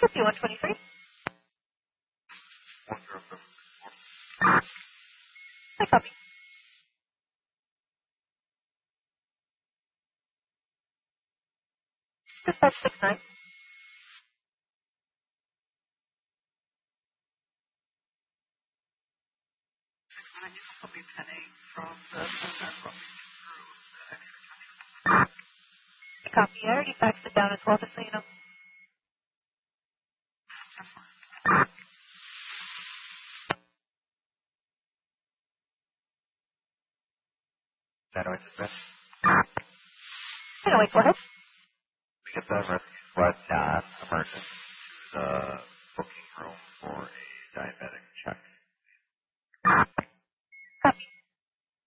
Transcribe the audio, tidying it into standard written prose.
5123. I copy. 2569. I'll be penning from the I copy. I already faxed it down as well, just so you know. That always is best. Anyway, go ahead. We get the rescue squad non-emergent to the booking room for a diabetic check. Copy.